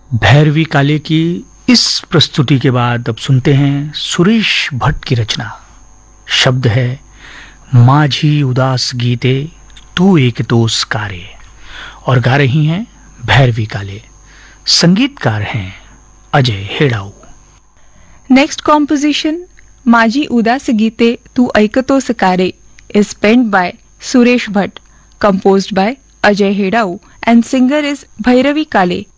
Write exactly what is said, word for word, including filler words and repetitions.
भैरवी काले की इस प्रस्तुति के बाद अब सुनते हैं सुरेश भट्ट की रचना। शब्द है माझी उदास गीते तू एक दोष कारे, और गा रही हैं भैरवी काले। संगीतकार हैं अजय हेड़ाऊ। नेक्स्ट कॉम्पोजिशन माझी उदास गीते तू ऐकतोस कारे is penned by Suresh Bhatt, composed by Ajay Hedau, and singer is Bhairavi Kale.